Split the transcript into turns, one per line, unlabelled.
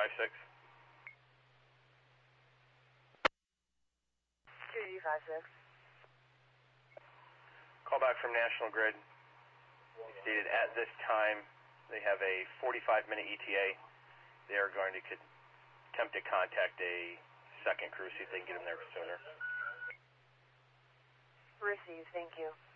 2D56.
2D56.
Call back from National Grid. Stated at this time they have a 45-minute ETA. They are going to attempt to contact a second crew, see if they can get them there sooner.
Received, thank you.